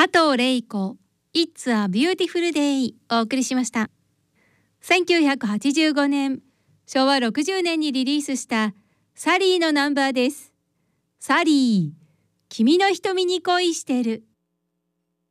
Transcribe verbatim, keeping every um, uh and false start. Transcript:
加藤玲子 It's a Beautiful Day お送りしました。せんきゅうひゃくはちじゅうごねん、しょうわろくじゅうねんにリリースしたサリーのナンバーです。サリー、君の瞳に恋してる。